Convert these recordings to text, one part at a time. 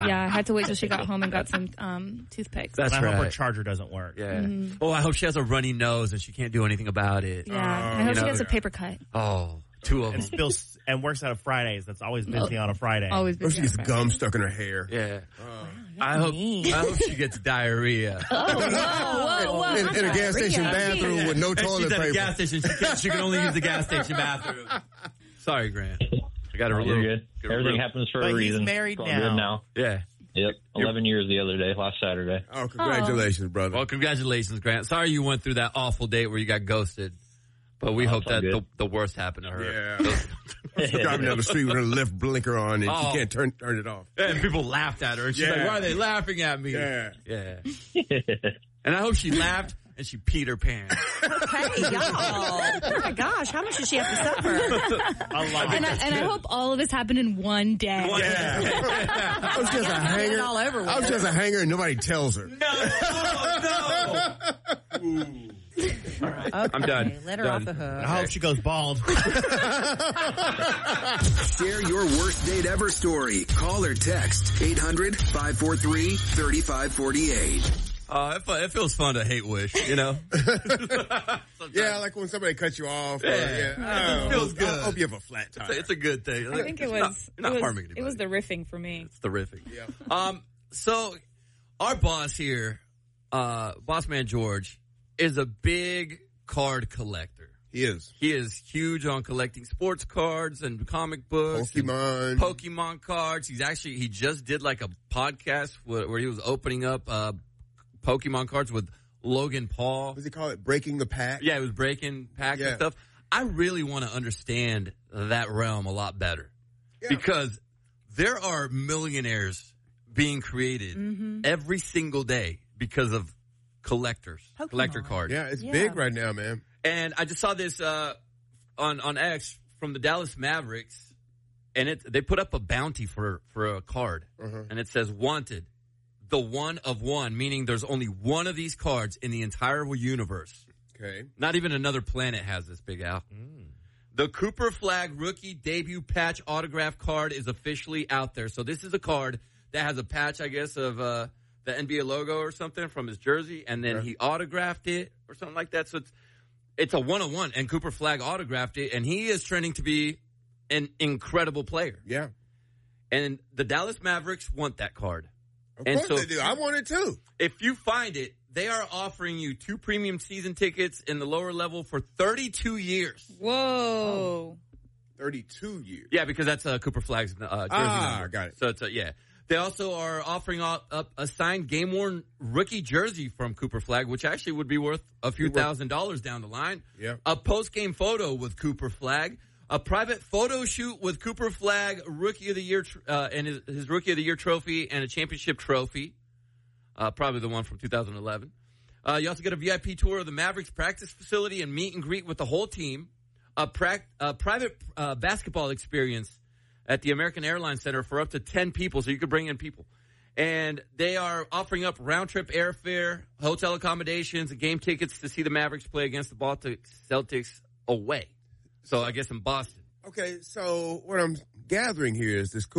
Yeah, I had to wait till she got home and got some toothpicks. That's I right. hope her charger doesn't work. Yeah. Oh, I hope she has a runny nose and she can't do anything about it. Yeah, I hope she has a paper cut. Oh, two of them. And spills and works out of Fridays. That's always busy on a Friday. Always Or she busy. gets gum stuck in her hair. Yeah. I hope she gets diarrhea. Whoa. In a gas station bathroom with no toilet She's at a paper. gas station. She can only use the gas station bathroom. Sorry, Grant. I got a You're good. Everything happens for a reason. He's married It's all good now. Yeah. Yep. 11 years the other day, last Saturday. Oh, congratulations, brother. Well, congratulations, Grant. Sorry you went through that awful date where you got ghosted. But we hope that the worst happened to her. Yeah. She's driving down the street with her left blinker on and Oh. she can't turn it off. And people laughed at her. And she's like, why are they laughing at me? Yeah. Yeah. And I hope she laughed and she peed her pants. Okay, y'all. Oh my gosh, how much does she have to suffer? A lot. And I hope all of this happened in one day. I was just a hanger. all over with. I was just a hanger and nobody tells her. Okay, I'm done. Let her off the hook. I hope she goes bald. Share your worst date ever story. Call or text 800-543-3548. It feels fun to hate wish, you know? Yeah, like when somebody cuts you off. Yeah. It feels good. I hope you have a flat tire. It's a good thing. I think it was. You're not harming anybody. It was the riffing for me. It's terrific. Yeah. So our boss here, boss man George, is a big card collector. He is. He is huge on collecting sports cards and comic books. Pokemon. And Pokemon cards. He just did like a podcast where he was opening up Pokemon cards with Logan Paul. What does he call it? Breaking the pack? Yeah, it was breaking packs and stuff. I really want to understand that realm a lot better. Yeah. Because there are millionaires being created every single day because of collector cards. Yeah, it's big right now, man. And I just saw this on X from the Dallas Mavericks, and they put up a bounty for a card, and it says wanted, the one of one, meaning there's only one of these cards in the entire universe. Okay. Not even another planet has this, Big Al. The Cooper Flag rookie debut patch autograph card is officially out there. So this is a card that has a patch, I guess, of the NBA logo or something from his jersey, and then he autographed it or something like that. So it's a one-on-one, and Cooper Flag autographed it, and he is trending to be an incredible player. Yeah. And the Dallas Mavericks want that card. Of course they do. I want it too. If you find it, they are offering you 2 premium season tickets in the lower level for 32 years. Whoa. 32 years. Yeah, because that's Cooper Flag's jersey number. Got it. So it's yeah. They also are offering up a signed game-worn rookie jersey from Cooper Flag, which actually would be worth a few $1,000s down the line. Yeah. A post-game photo with Cooper Flag. A private photo shoot with Cooper Flag, Rookie of the Year, and his Rookie of the Year trophy, and a championship trophy. Probably the one from 2011. You also get a VIP tour of the Mavericks practice facility and meet and greet with the whole team. A private basketball experience at the American Airlines Center for up to 10 people, so you could bring in people. And they are offering up round-trip airfare, hotel accommodations, and game tickets to see the Mavericks play against the Boston Celtics away. So I guess in Boston. Okay, so what I'm gathering here is this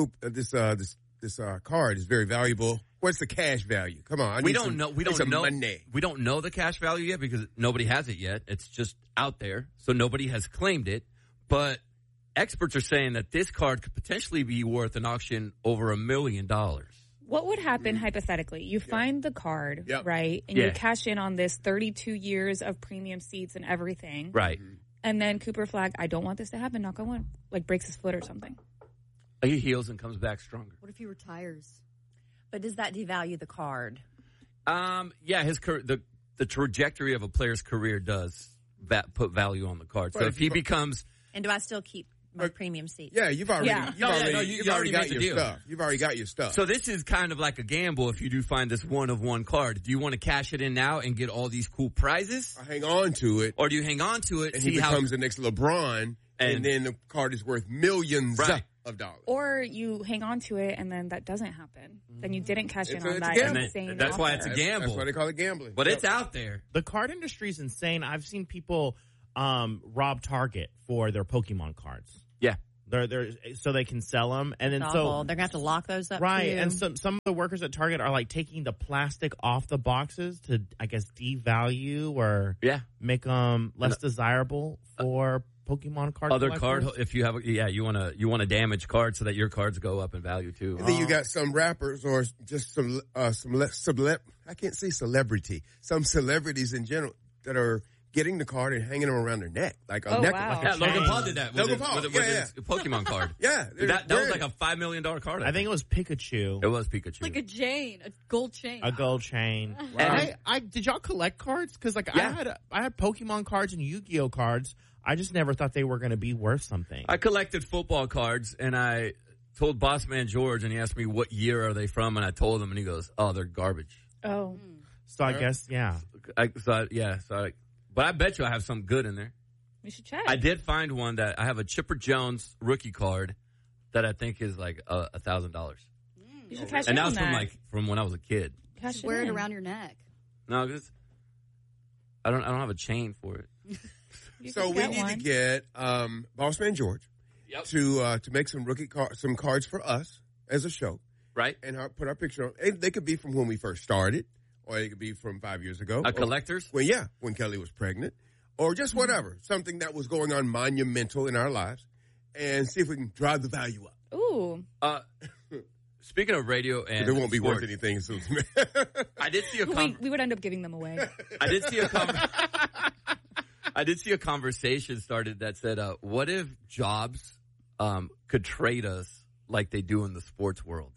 card is very valuable. What's the cash value? Come on, We don't know. We don't know. Money. We don't know the cash value yet because nobody has it yet. It's just out there, so nobody has claimed it. But experts are saying that this card could potentially be worth an auction over $1 million. What would happen hypothetically? You find the card, right? And you cash in on this 32 years of premium seats and everything. Right. And then Cooper Flag, I don't want this to happen, knock on wood, like breaks his foot or something. He heals and comes back stronger. What if he retires? But does that devalue the card? Yeah, the trajectory of a player's career does put value on the card. So if he becomes... And do I still keep my premium seats? Yeah, you've already got made the deal. your stuff. You've already got your stuff. So this is kind of like a gamble if you do find this one-of-one card. Do you want to cash it in now and get all these cool prizes? I hang on to it. Or do you hang on to it and he becomes the next LeBron, and then the card is worth millions of dollars. Or you hang on to it and then that doesn't happen. Then you didn't cash in on it's that a gamble. insane That's offer. why it's a gamble. That's why they call it gambling. But it's out there. The card industry is insane. I've seen people rob Target for their Pokemon cards. Yeah. They're so they can sell them, and then That's so awful. They're gonna have to lock those up, right. too. And some of the workers at Target are like taking the plastic off the boxes to, I guess, devalue or make them less desirable for Pokemon card Other collectors. card, if you have, you want a damaged card so that your cards go up in value too. And then you got some rappers or just some celebrities in general that are getting the card and hanging them around their neck, like a necklace. Wow. Yeah, Logan Paul did that with his Pokemon card. Yeah. That was like a $5 million card. I think it was Pikachu. It was Pikachu. Like a chain, a gold chain. A gold chain. Wow. And I did y'all collect cards? Because I had Pokemon cards and Yu-Gi-Oh cards. I just never thought they were going to be worth something. I collected football cards, and I told Boss Man George, and he asked me what year are they from, and I told him, and he goes, "Oh, they're garbage." Oh, so I guess But I bet you I have some good in there. We should check. I did find one that I have a Chipper Jones rookie card that I think is like $1,000. You should cash and in that was on from when I was a kid. Just wear it around your neck. No, because I don't have a chain for it. So we need to get Bossman George to make some some cards for us as a show, right? And put our picture on. And they could be from when we first started, or they could be from 5 years ago. Collectors? Well, yeah, when Kelly was pregnant, or just whatever, something that was going on monumental in our lives, and see if we can drive the value up. Ooh. Speaking of radio and it won't be sports, worth anything soon. I did see we would end up giving them away. I did see a conversation started that said, what if jobs could trade us like they do in the sports world?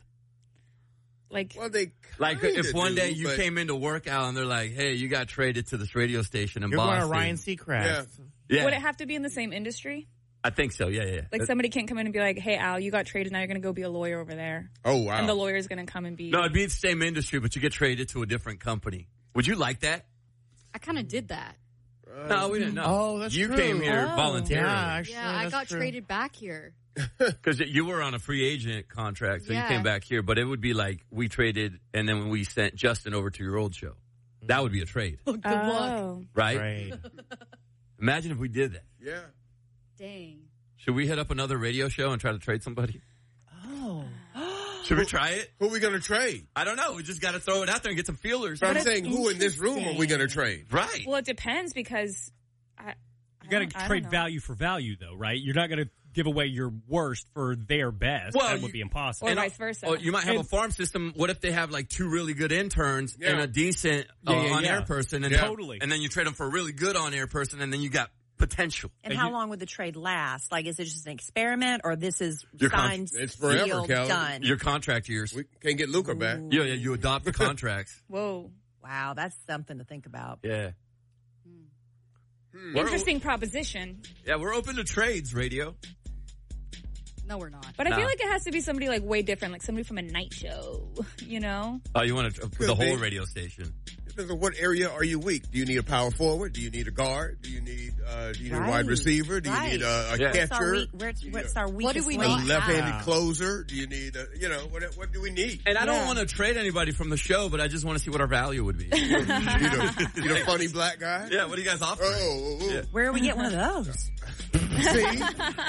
If one day you came into work out and they're like, hey, you got traded to this radio station in Boston. You're going to Ryan Seacrest. Yeah. Would it have to be in the same industry? I think so, yeah. Like somebody can't come in and be like, hey, Al, you got traded, now you're going to go be a lawyer over there. Oh, wow. And the lawyer's going to come and be... No, it'd be the same industry, but you get traded to a different company. Would you like that? I kind of did that. No, we didn't know. Oh, that's you true. came here voluntarily. Yeah, actually, I got traded back here. Because you were on a free agent contract, so you came back here. But it would be like we traded, and then we sent Justin over to your old show. That would be a trade. Good luck. Right? Imagine if we did that. Yeah. Dang. Should we hit up another radio show and try to trade somebody? Oh. Should we try it? Who are we going to trade? I don't know. We just got to throw it out there and get some feelers. But I'm saying, who in this room are we going to trade? Right. Well, it depends because... You got to trade value for value, though, right? You're not going to give away your worst for their best. Well, that would be impossible. Or vice versa. Or you might have a farm system. What if they have like two really good interns and a decent on-air person? And Totally. And then you trade them for a really good on-air person, and then you got potential. And how long would the trade last? Like, is it just an experiment, or this is Your signed, it's forever, sealed, Cal. done? Your contract years. We can't get Luca back. Yeah, you adopt the contracts. Whoa. Wow, that's something to think about. Yeah. Interesting proposition. Yeah, we're open to trades, radio. No, we're not. But I feel like it has to be somebody like way different, like somebody from a night show, you know? Oh, you want the whole radio station? Depends on what area are you weak. Do you need a power forward? Do you need a guard? Do you need a wide receiver? Do you need a catcher? What's our weakest What do we link? not A left-handed closer? Do you need what do we need? And I don't want to trade anybody from the show, but I just want to see what our value would be. you know, funny black guy? Yeah, what do you guys offer? Yeah. Where do we get one of those? See?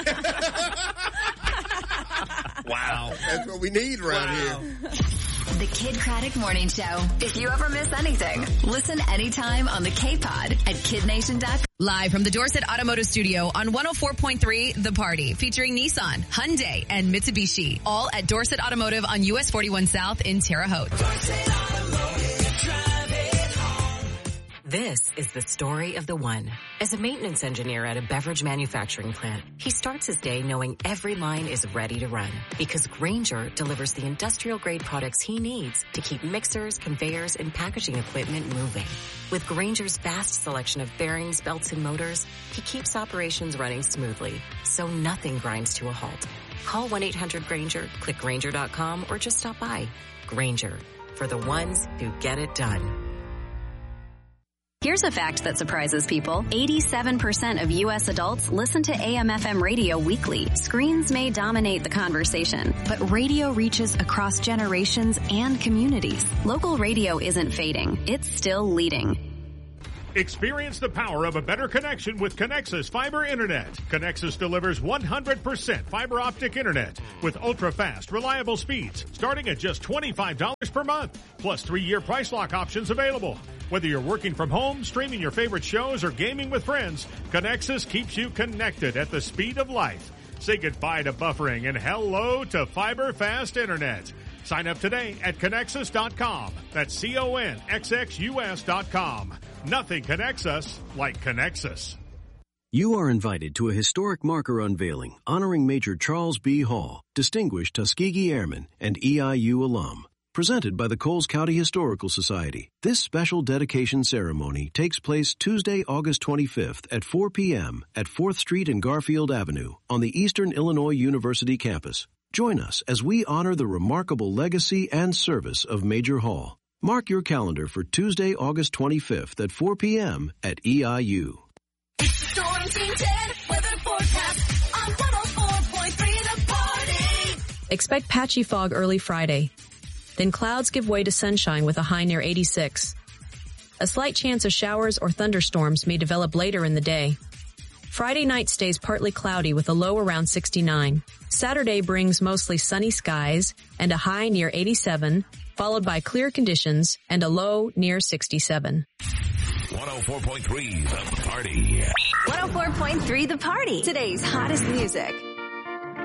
Wow. That's what we need around here. The Kid Craddock Morning Show. If you ever miss anything, listen anytime on the K-Pod at KidNation.com. Live from the Dorset Automotive Studio on 104.3 The Party, featuring Nissan, Hyundai, and Mitsubishi. All at Dorset Automotive on US 41 South in Terre Haute. This is the story of the one. As a maintenance engineer at a beverage manufacturing plant, he starts his day knowing every line is ready to run because Grainger delivers the industrial-grade products he needs to keep mixers, conveyors, and packaging equipment moving. With Grainger's vast selection of bearings, belts, and motors, he keeps operations running smoothly, so nothing grinds to a halt. Call 1-800-GRAINGER, click Grainger.com, or just stop by. Grainger, for the ones who get it done. Here's a fact that surprises people. 87% of U.S. adults listen to AM/FM radio weekly. Screens may dominate the conversation, but radio reaches across generations and communities. Local radio isn't fading. It's still leading. Experience the power of a better connection with Connexus Fiber Internet. Connexus delivers 100% fiber optic internet with ultra-fast, reliable speeds starting at just $25 per month, plus 3-year price lock options available. Whether you're working from home, streaming your favorite shows, or gaming with friends, Connexus keeps you connected at the speed of life. Say goodbye to buffering and hello to fiber fast internet. Sign up today at Connexus.com. That's CONXXUS.com. Nothing connects us like Connexus. You are invited to a historic marker unveiling honoring Major Charles B. Hall, distinguished Tuskegee Airman and EIU alum. Presented by the Coles County Historical Society, this special dedication ceremony takes place Tuesday, August 25th at 4 p.m. at 4th Street and Garfield Avenue on the Eastern Illinois University campus. Join us as we honor the remarkable legacy and service of Major Hall. Mark your calendar for Tuesday, August 25th at 4 p.m. at EIU. Storm Team 10 weather forecast on 104.3 The Party. Expect patchy fog early Friday. Then clouds give way to sunshine with a high near 86. A slight chance of showers or thunderstorms may develop later in the day. Friday night stays partly cloudy with a low around 69. Saturday brings mostly sunny skies and a high near 87, followed by clear conditions and a low near 67. 104.3 The Party. 104.3 The Party. Today's hottest music.